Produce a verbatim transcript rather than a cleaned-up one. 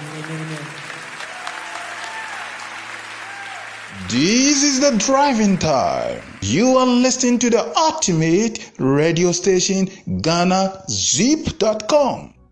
This is the driving time. You are listening to the ultimate radio station, Ghana Zip dot com.